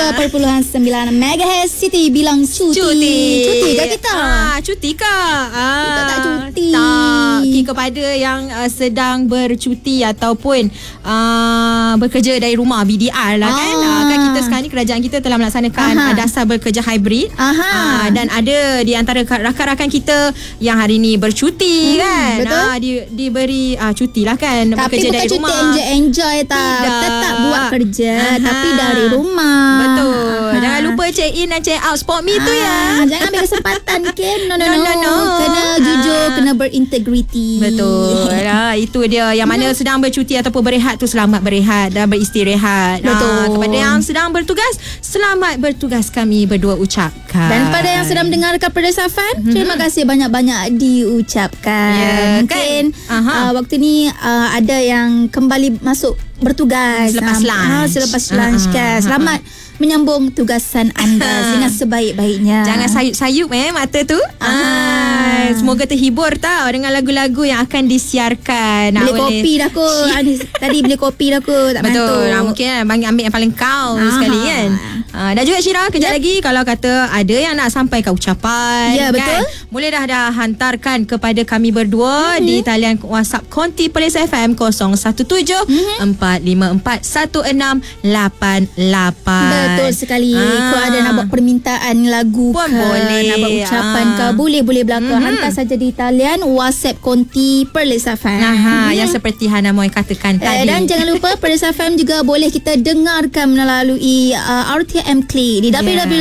93.9 MHz. Siti bilang cuti ke kita? Cuti kak? Kita tak cuti. Tak. Kepada yang sedang bercuti ataupun bekerja dari rumah, BDR lah kan. Kan kita sekarang ni, kerajaan kita telah melaksanakan dasar bekerja hybrid. Dan ada di antara rakan-rakan kita yang hari ni bercuti kan. Betul. Diberi cuti lah kan. Tapi bekerja bukan dari cuti rumah. enjoy tak. Tetap buat kerja tapi dari rumah. Betul. Jangan lupa check in dan check out Spot Me tu ya. Jangan ambil kesempatan Kim. No. Kena jujur, kena berintegriti. Betul. Itu dia. Yang mana sedang bercuti ataupun berehat tu, selamat berehat dan beristirahat. Betul. Kepada yang sedang bertugas, selamat bertugas kami berdua ucapkan. Dan pada yang sedang mendengarkan Perdesa Fan, terima kasih banyak-banyak diucapkan. Mungkin waktu ni ada yang kembali masuk bertugas selepas lunch. Selepas lunch kan. Selamat menyambung tugasan anda dengan sebaik-baiknya. Jangan sayup-sayup mata tu. Semoga terhibur tau dengan lagu-lagu yang akan disiarkan. Beli kopi dah kot. Tadi beli kopi dah kot. Tak betul. Mungkin ambil yang paling kau sekali kan. Dan juga Syira, kejap lagi kalau kata ada yang nak sampaikan ucapan, ya, betul. kan, boleh dah hantarkan kepada kami berdua di talian WhatsApp Konti Perlis FM 017-454-1688. Betul sekali. Kalau ada nak buat permintaan lagu pun ke, boleh, nak buat ucapan ke, boleh belakang. Hantar saja di talian WhatsApp Konti Perlis FM. Yang seperti Hana Moy katakan tadi. Dan jangan lupa Perlis FM juga boleh kita dengarkan melalui RTM Click di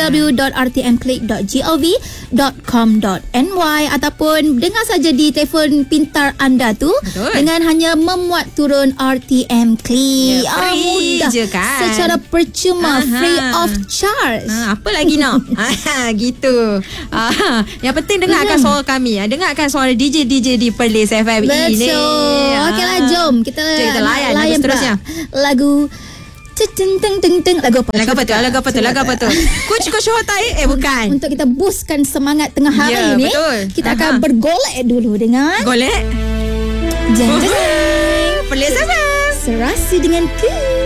www.rtmclick.gov.com.ny ataupun dengar saja di telefon pintar anda tu. Betul. Dengan hanya memuat turun RTM Click. Mudah je kan, secara percuma, free of charge. Apa lagi nak? Gitu. Yang penting dengarkan suara kami. Dengarkan suara DJ-DJ di Perlis FM ini. Betul. Okeylah, jom kita layan seterusnya. Lagu Lagu apa tu? Coach Hotai. Bukan. Untuk kita boostkan semangat tengah hari ni, betul. kita akan bergolek dulu dengan Golek Jeng Perlis FM. Serasi dengan Ku.